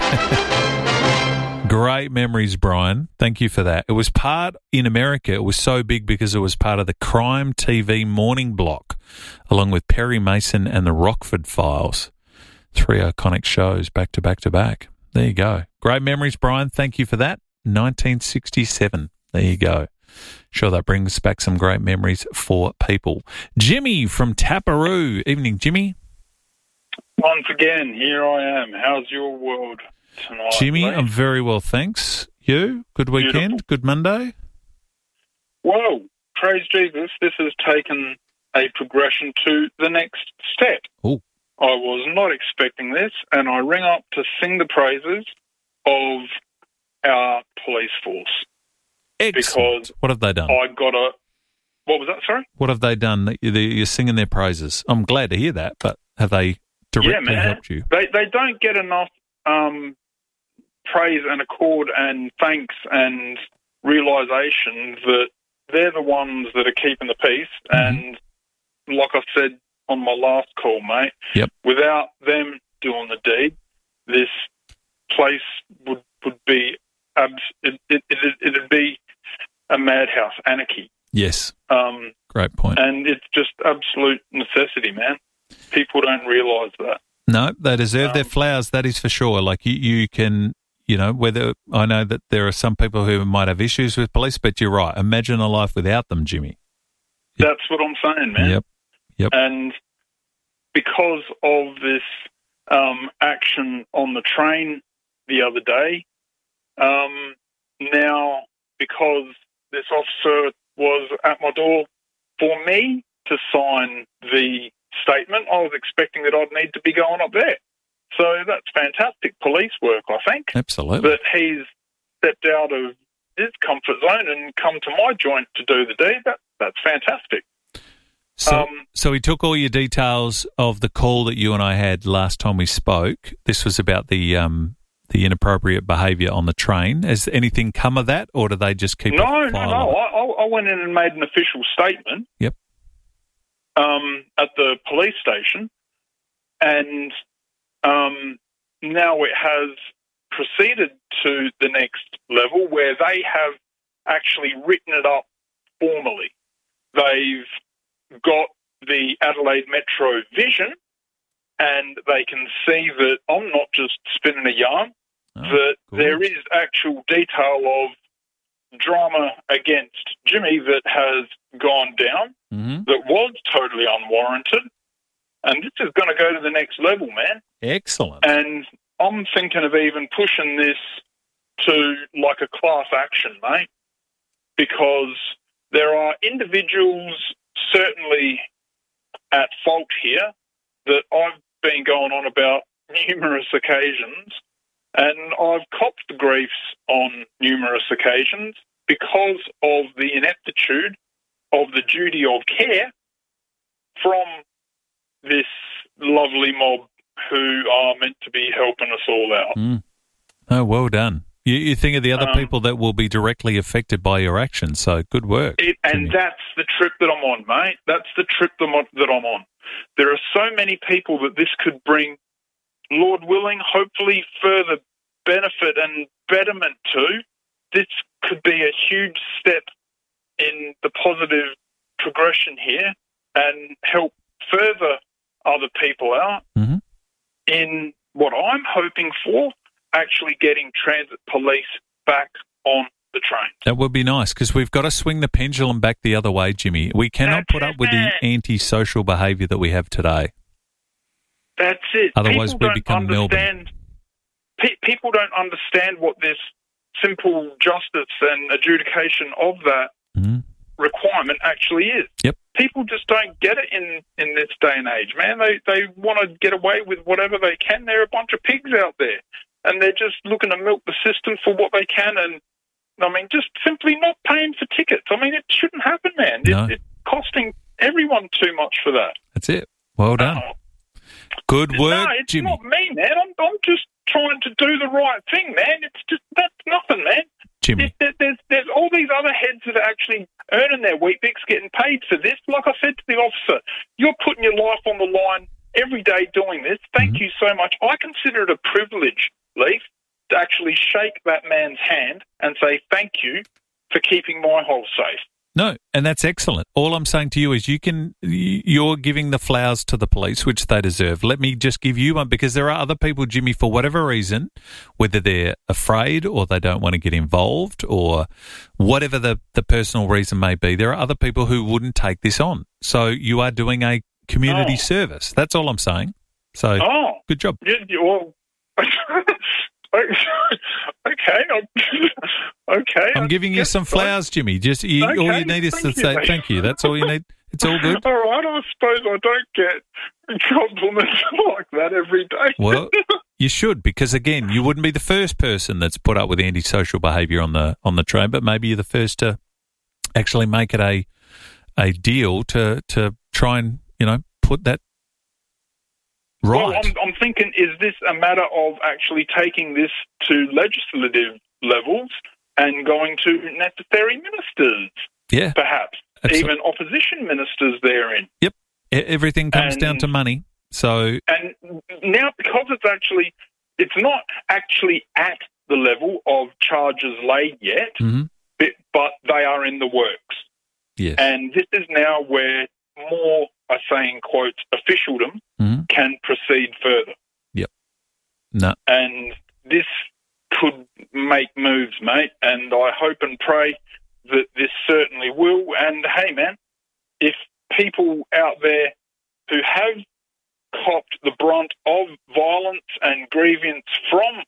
Great memories, Brian. Thank you for that. It was in America, it was so big because it was part of the Crime TV morning block, along with Perry Mason and the Rockford Files. 3 iconic shows back to back to back. There you go. Great memories, Brian. Thank you for that. 1967. There you go. Sure, that brings back some great memories for people. Jimmy from Taparoo. Evening, Jimmy. Once again, here I am. How's your world tonight, Jimmy, mate? I'm very well, thanks. You? Good weekend? Beautiful. Good Monday? Well, praise Jesus, this has taken a progression to the next step. Oh. I was not expecting this, and I ring up to sing the praises of our police force. Excellent. Because what have they done? I got a... What was that, sorry? What have they done that you're singing their praises? I'm glad to hear that, but have they directly helped you? They don't get enough praise and accord and thanks and realisation that they're the ones that are keeping the peace. Mm-hmm. And like I said on my last call, mate, without them doing the deed, this place would be it'd be a madhouse, anarchy. Yes. Great point. And it's just absolute necessity, man. People don't realise that. No, they deserve their flowers, that is for sure. Like you can, whether I know that there are some people who might have issues with police, but you're right. Imagine a life without them, Jimmy. That's what I'm saying, man. Yep. And because of this action on the train the other day, now because this officer was at my door for me to sign the statement, I was expecting that I'd need to be going up there. So that's fantastic police work, I think. Absolutely. That he's stepped out of his comfort zone and come to my joint to do the deed. That's fantastic. So he took all your details of the call that you and I had last time we spoke. This was about the inappropriate behaviour on the train. Has anything come of that, or do they just keep No. I went in and made an official statement. Yep. At the police station, and now it has proceeded to the next level where they have actually written it up formally. They've got the Adelaide Metro vision, and they can see that I'm not just spinning a yarn, that there is actual detail of drama against Jimmy that has gone down, that was totally unwarranted, and this is going to go to the next level, man. Excellent. And I'm thinking of even pushing this to like a class action, mate, because there are individuals certainly at fault here that I've been going on about numerous occasions, and I've copped the griefs on numerous occasions because of the ineptitude of the duty of care from this lovely mob who are meant to be helping us all out. Oh, well done. You think of the other people that will be directly affected by your actions, so good work. And that's the trip that I'm on, mate. That's the trip that I'm on. There are so many people that this could bring, Lord willing, hopefully further benefit and betterment to. This could be a huge step in the positive progression here and help further other people out in what I'm hoping for, actually getting transit police back on the train. That would be nice, because we've got to swing the pendulum back the other way, Jimmy. We cannot put up with the antisocial behaviour that we have today. That's it. Otherwise we become Melbourne. People don't understand what this simple justice and adjudication of that requirement actually is. Yep. People just don't get it in this day and age, man. They want to get away with whatever they can. There are a bunch of pigs out there, and they're just looking to milk the system for what they can, and I mean, just simply not paying for tickets. I mean, it shouldn't happen, man. No. It's costing everyone too much for that. That's it. Well done. Good work, no, it's Jimmy. not me, man. I'm just trying to do the right thing, man. It's just, that's nothing, man. Jimmy. There's all these other heads that are actually earning their Weet-Bix, getting paid for this. Like I said to the officer, you're putting your life on the line every day doing this. Thank you so much. I consider it a privilege, Leif, actually shake that man's hand and say thank you for keeping my hole safe. No, and that's excellent. All I'm saying to you is you're giving the flowers to the police, which they deserve. Let me just give you one, because there are other people, Jimmy, for whatever reason, whether they're afraid or they don't want to get involved or whatever the personal reason may be, there are other people who wouldn't take this on. So you are doing a community service. That's all I'm saying. So good job. Yeah, well, okay. Okay. I'm giving you some flowers, Jimmy. Just all you need is to say thank you. That's all you need. It's all good. All right. I suppose I don't get compliments like that every day. Well, you should, because again, you wouldn't be the first person that's put up with antisocial behaviour on the train, but maybe you're the first to actually make it a deal to try and put that right. Well, I'm thinking, is this a matter of actually taking this to legislative levels and going to necessary ministers? Yeah. Perhaps. Absolutely. Even opposition ministers therein. Yep. Everything comes down to money. So, and now, because it's not actually at the level of charges laid yet, but they are in the works. Yes. And this is now where more, I say in quotes, officialdom can proceed further. Yep. No. And this could make moves, mate, and I hope and pray that this certainly will. And, hey, man, if people out there who have copped the brunt of violence and grievance from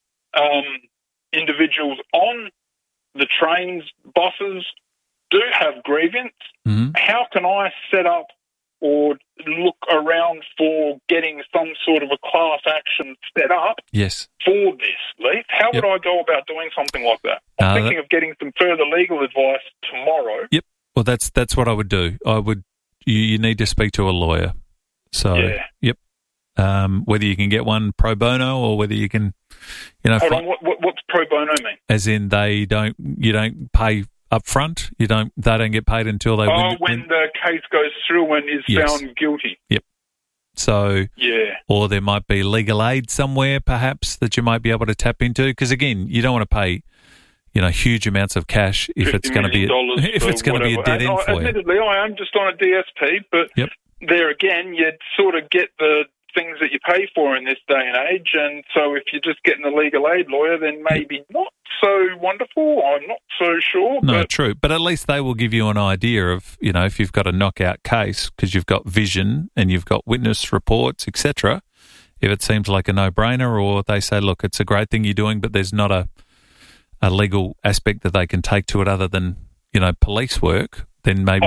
individuals on the trains, buses, do have grievance, how can I set up or look around for getting some sort of a class action set up for this, Leith? How would I go about doing something like that? I'm thinking of getting some further legal advice tomorrow. Yep. Well, that's what I would do. You need to speak to a lawyer. So, yep. Whether you can get one pro bono or whether you can, Hold on, what's pro bono mean? As in you don't pay up front. They don't get paid until they win. When the case goes through and is found guilty. Yep. So, or there might be legal aid somewhere, perhaps, that you might be able to tap into. Because again, you don't want to pay, huge amounts of cash if it's going to be a dead end for you. Admittedly, I am just on a DSP, but there again, you'd sort of get the things that you pay for in this day and age, and so if you're just getting a legal aid lawyer, then maybe not so wonderful. I'm not so sure. No, true. But at least they will give you an idea of, if you've got a knockout case, because you've got vision and you've got witness reports, etc. If it seems like a no-brainer, or they say, look, it's a great thing you're doing, but there's not a legal aspect that they can take to it other than, police work, then maybe...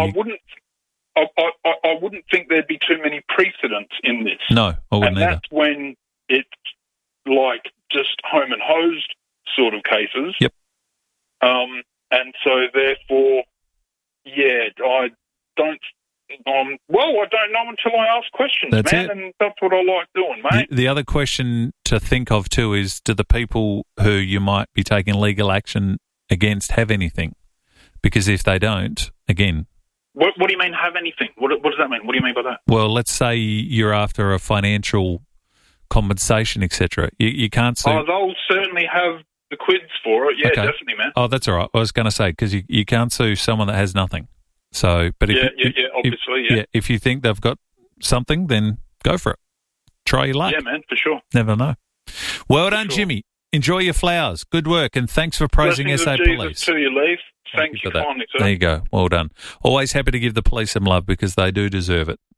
I wouldn't think there'd be too many precedents in this. No, I wouldn't either. And that's when it's like just home and hosed sort of cases. Yep. And so therefore, I don't know until I ask questions, that's man, it. and that's what I like doing, mate. The other question to think of too is, do the people who you might be taking legal action against have anything? Because if they don't, again... What do you mean, have anything? What does that mean? What do you mean by that? Well, let's say you're after a financial compensation, etc. You can't sue... they'll certainly have the quids for it. Yeah, okay. Definitely, man. Oh, that's all right. I was going to say, because you can't sue someone that has nothing. So, but if you think they've got something, then go for it. Try your luck. Yeah, man, for sure. Never know. Well done, sure. Jimmy. Enjoy your flowers. Good work, and thanks for praising SA Police. To you, Leith. Thank you kindly, sir. There you go. Well done. Always happy to give the police some love because they do deserve it.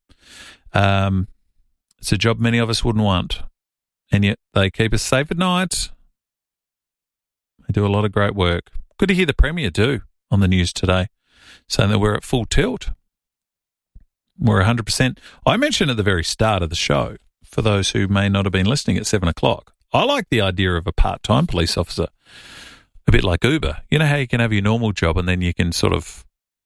It's a job many of us wouldn't want, and yet they keep us safe at night. They do a lot of great work. Good to hear the Premier too on the news today, saying that we're at full tilt. We're 100%. I mentioned at the very start of the show, for those who may not have been listening at 7 o'clock, I like the idea of a part-time police officer. A bit like Uber. You know how you can have your normal job and then you can sort of,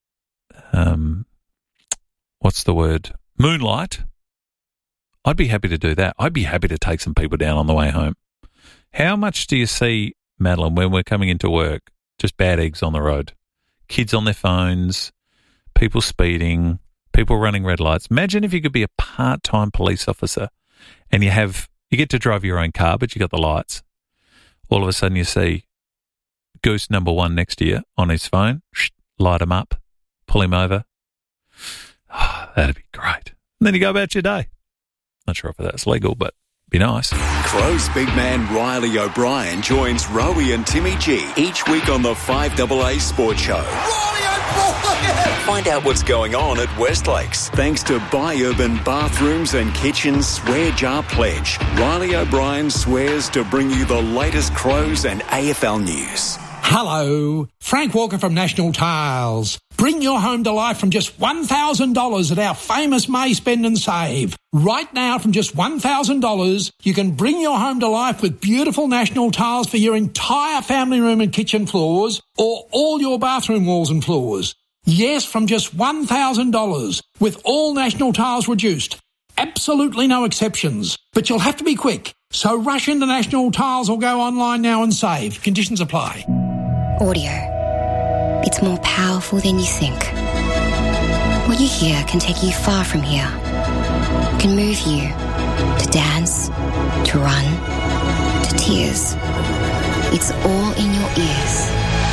moonlight? I'd be happy to do that. I'd be happy to take some people down on the way home. How much do you see, Madeline, when we're coming into work, just bad eggs on the road? Kids on their phones, people speeding, people running red lights. Imagine if you could be a part-time police officer and you get to drive your own car, but you got the lights. all of a sudden you see Goose number 1 next to you on his phone, light him up, pull him over. Oh, that'd be great. And then you go about your day. Not sure if that's legal, but be nice. Crow's big man Riley O'Brien joins Rowie and Timmy G each week on the 5AA Sports Show. Riley O'Brien! Find out what's going on at Westlakes. Thanks to Buy Urban Bathrooms and Kitchens Swear Jar Pledge, Riley O'Brien swears to bring you the latest Crows and AFL news. Hello, Frank Walker from National Tiles. Bring your home to life from just $1,000 at our famous May Spend and Save. Right now, from just $1,000, you can bring your home to life with beautiful National Tiles for your entire family room and kitchen floors or all your bathroom walls and floors. Yes, from just $1,000 with all National Tiles reduced. Absolutely no exceptions. But you'll have to be quick. So rush into National Tiles or go online now and save. Conditions apply. Audio. It's more powerful than you think. What you hear can take you far from here. It can move you to dance, to run, to tears. It's all in your ears.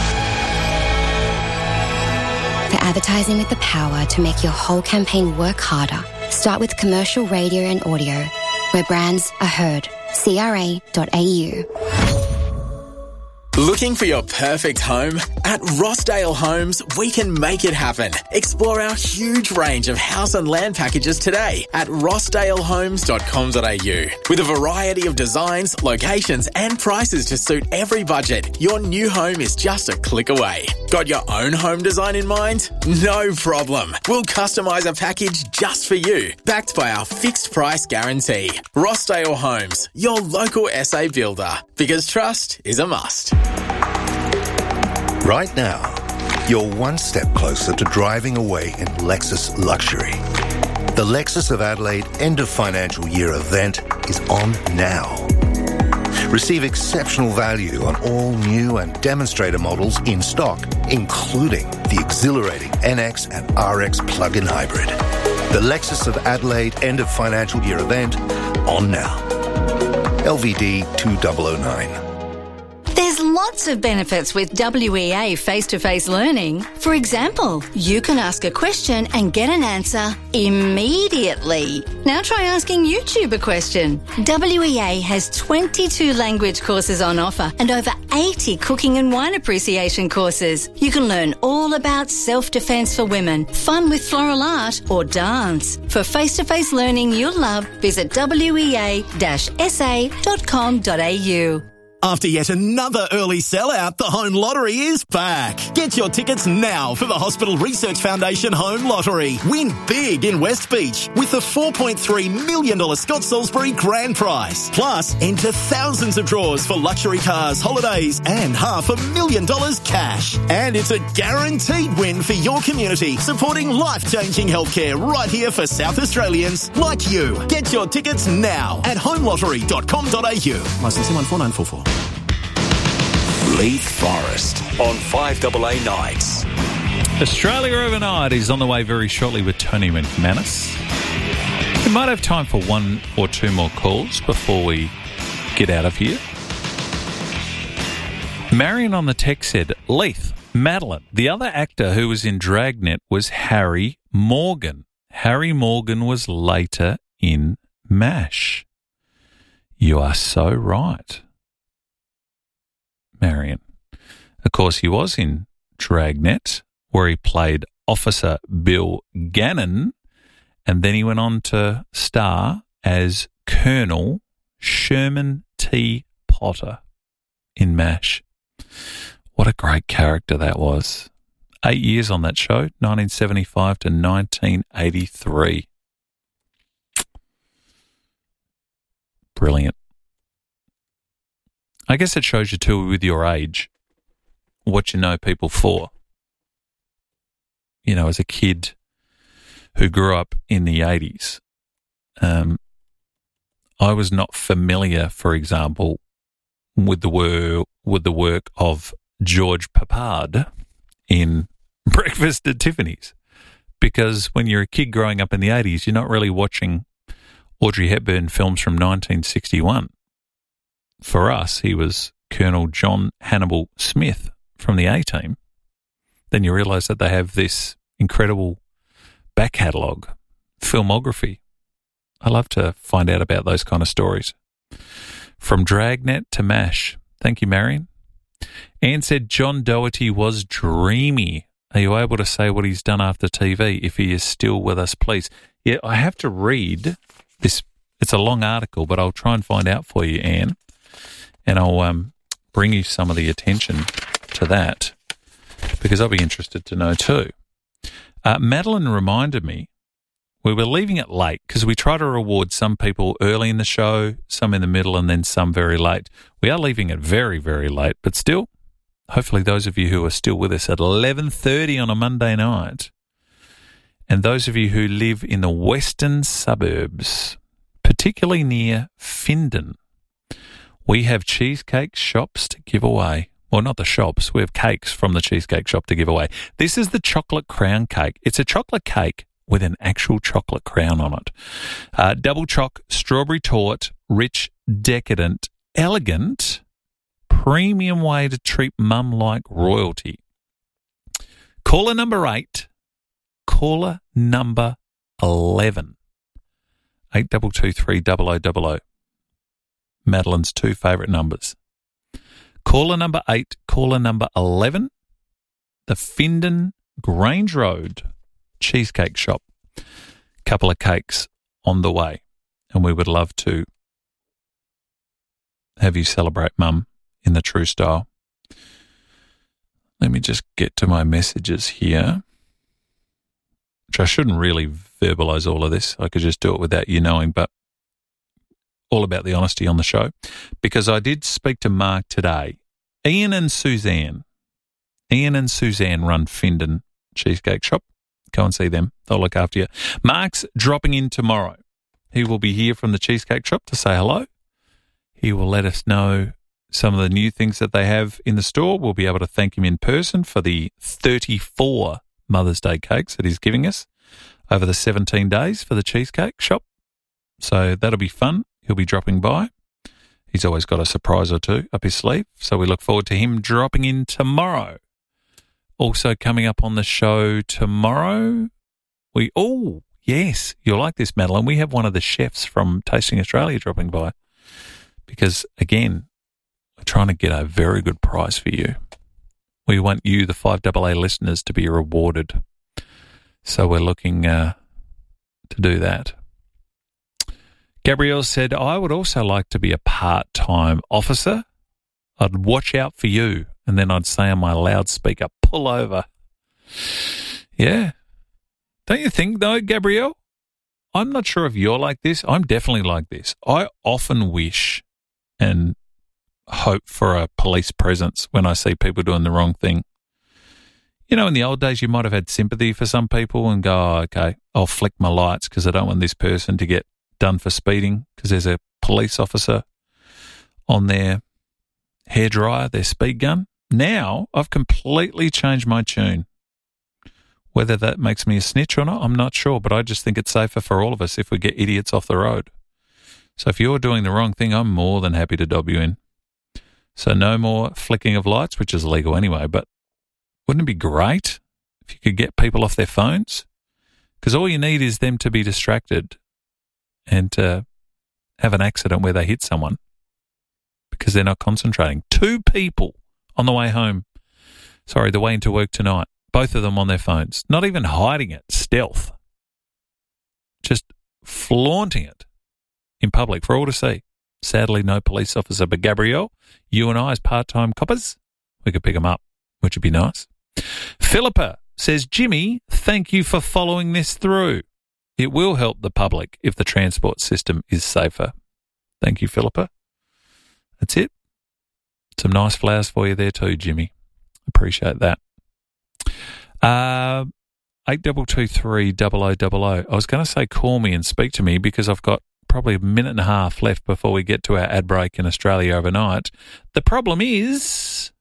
For advertising with the power to make your whole campaign work harder, start with commercial radio and audio, where brands are heard. CRA.au. Looking for your perfect home? At Rossdale Homes, we can make it happen. Explore our huge range of house and land packages today at rossdalehomes.com.au. With a variety of designs, locations and prices to suit every budget, your new home is just a click away. Got your own home design in mind? No problem. We'll customise a package just for you, backed by our fixed price guarantee. Rossdale Homes, your local SA builder, because trust is a must. Right now, you're one step closer to driving away in Lexus luxury. The Lexus of Adelaide end of financial year event is on now. Receive exceptional value on all new and demonstrator models in stock, including the exhilarating NX and RX plug-in hybrid. The Lexus of Adelaide end of financial year event on now. LVD 2009. There's lots of benefits with WEA face-to-face learning. For example, you can ask a question and get an answer immediately. Now try asking YouTube a question. WEA has 22 language courses on offer and over 80 cooking and wine appreciation courses. You can learn all about self-defense for women, fun with floral art or dance. For face-to-face learning you'll love, visit wea-sa.com.au. After yet another early sellout, the Home Lottery is back. Get your tickets now for the Hospital Research Foundation Home Lottery. Win big in West Beach with the $4.3 million Scott Salisbury grand prize. Plus, enter thousands of draws for luxury cars, holidays and $500,000 cash. And it's a guaranteed win for your community, supporting life-changing healthcare right here for South Australians like you. Get your tickets now at homelottery.com.au. Licence 14944. Leith Forest on 5AA Nights. Australia Overnight is on the way very shortly with Tony McManus. We might have time for one or two more calls before we get out of here. Marion on the text said, Leith, Madeline, the other actor who was in Dragnet was Harry Morgan. Harry Morgan was later in MASH. You are so right, Marion. Of course, he was in Dragnet, where he played Officer Bill Gannon, and then he went on to star as Colonel Sherman T. Potter in MASH. What a great character that was. 8 years on that show, 1975 to 1983. Brilliant. I guess it shows you too, with your age, what you know people for. You know, as a kid who grew up in the 80s, I was not familiar, for example, with the work of George Papard in Breakfast at Tiffany's, because when you're a kid growing up in the 80s, you're not really watching Audrey Hepburn films from 1961. For us, he was Colonel John Hannibal Smith from the A-Team, then you realise that they have this incredible back catalogue, filmography. I love to find out about those kind of stories. From Dragnet to MASH. Thank you, Marion. Anne said John Doherty was dreamy. Are you able to say what he's done after TV? If he is still with us, please. Yeah, I have to read this. It's a long article, but I'll try and find out for you, Anne. And I'll bring you some of the attention to that because I'll be interested to know too. Madeline reminded me we were leaving it late because we try to reward some people early in the show, some in the middle, and then some very late. We are leaving it very, very late, but still, hopefully those of you who are still with us at 11:30 on a Monday night, and those of you who live in the western suburbs, particularly near Findon, we have cheesecake shops to give away. Well, not the shops. We have cakes from the cheesecake shop to give away. This is the chocolate crown cake. It's a chocolate cake with an actual chocolate crown on it. Double choc, strawberry torte, rich, decadent, elegant, premium way to treat mum like royalty. Caller number 8, caller number 11. 8223 0000. Madeline's 2 favourite numbers. Caller number 8, caller number 11, the Findon Grange Road Cheesecake Shop. Couple of cakes on the way, and we would love to have you celebrate Mum in the true style. Let me just get to my messages here, which I shouldn't really verbalise all of this. I could just do it without you knowing, but all about the honesty on the show, because I did speak to Mark today. Ian and Suzanne run Findon Cheesecake Shop. Go and see them. They'll look after you. Mark's dropping in tomorrow. He will be here from the Cheesecake Shop to say hello. He will let us know some of the new things that they have in the store. We'll be able to thank him in person for the 34 Mother's Day cakes that he's giving us over the 17 days for the Cheesecake Shop. So that'll be fun. He'll be dropping by. He's always got a surprise or two up his sleeve, so we look forward to him dropping in tomorrow. Also coming up on the show tomorrow, yes, you'll like this, Madeline. We have one of the chefs from Tasting Australia dropping by because, again, we're trying to get a very good price for you. We want you, the 5AA listeners, to be rewarded. So we're looking to do that. Gabrielle said, I would also like to be a part-time officer. I'd watch out for you, and then I'd say on my loudspeaker, pull over. Yeah. Don't you think, though, Gabrielle? I'm not sure if you're like this. I'm definitely like this. I often wish and hope for a police presence when I see people doing the wrong thing. You know, in the old days, you might have had sympathy for some people and go, oh, okay, I'll flick my lights because I don't want this person to get done for speeding because there's a police officer on their hairdryer, their speed gun. Now I've completely changed my tune. Whether that makes me a snitch or not, I'm not sure, but I just think it's safer for all of us if we get idiots off the road. So if you're doing the wrong thing, I'm more than happy to dob you in. So no more flicking of lights, which is illegal anyway, but wouldn't it be great if you could get people off their phones? Because all you need is them to be distracted and to have an accident where they hit someone because they're not concentrating. 2 people on the way home, the way into work tonight, both of them on their phones, not even hiding it, stealth, just flaunting it in public for all to see. Sadly, no police officer, but Gabrielle, you and I as part-time coppers, we could pick them up, which would be nice. Philippa says, Jimmy, thank you for following this through. It will help the public if the transport system is safer. Thank you, Philippa. That's it. Some nice flowers for you there too, Jimmy. Appreciate that. 8223 0000. I was going to say call me and speak to me because I've got probably a minute and a half left before we get to our ad break in Australia overnight. The problem is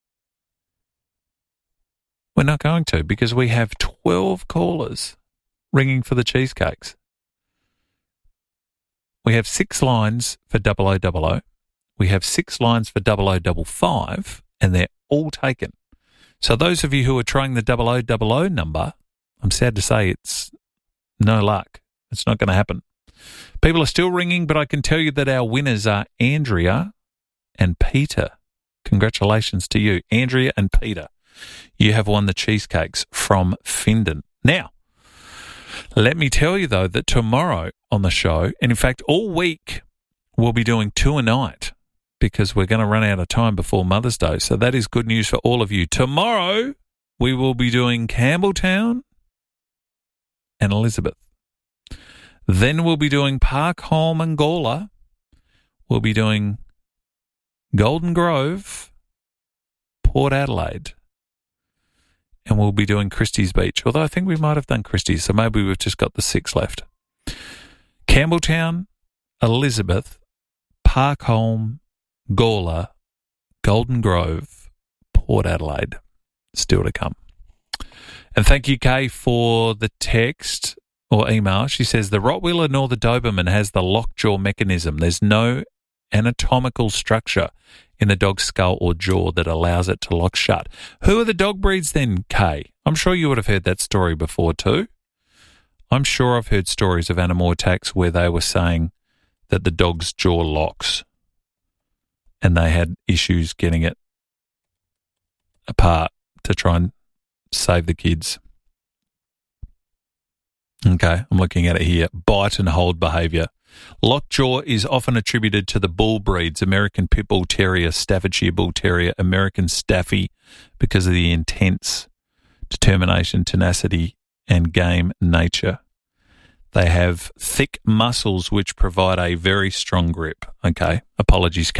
we're not going to because we have 12 callers ringing for the cheesecakes. We have 6 lines for 0000. we have 6 lines for 0055 and they're all taken. So those of you who are trying the 0000 number, I'm sad to say it's no luck. It's not going to happen. People are still ringing, but I can tell you that our winners are Andrea and Peter. Congratulations to you, Andrea and Peter. You have won the cheesecakes from Findon. Now, let me tell you, though, that tomorrow on the show, and in fact all week, we'll be doing 2 a night because we're going to run out of time before Mother's Day. So that is good news for all of you. Tomorrow, we will be doing Campbelltown and Elizabeth. Then we'll be doing Parkholme and Gawler. We'll be doing Golden Grove, Port Adelaide, and we'll be doing Christie's Beach, although I think we might have done Christie's, so maybe we've just got the 6 left. Campbelltown, Elizabeth, Parkholme, Gawler, Golden Grove, Port Adelaide, still to come. And thank you, Kay, for the text or email. She says, the Rottweiler nor the Doberman has the lockjaw mechanism. There's no anatomical structure in the dog's skull or jaw that allows it to lock shut. Who are the dog breeds then, Kay? I'm sure you would have heard that story before too. I'm sure I've heard stories of animal attacks where they were saying that the dog's jaw locks and they had issues getting it apart to try and save the kids. Okay, I'm looking at it here. Bite and hold behaviour. Lockjaw is often attributed to the bull breeds, American Pit Bull Terrier, Staffordshire Bull Terrier, American Staffy, because of the intense determination, tenacity, and game nature. They have thick muscles which provide a very strong grip. Okay, apologies,